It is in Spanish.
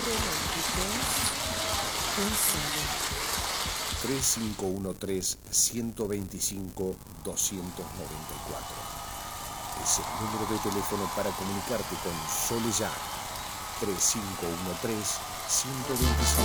Románticos con Sole. 3513-125-294. Es el número de teléfono para comunicarte con Sole Ya. 3513-125.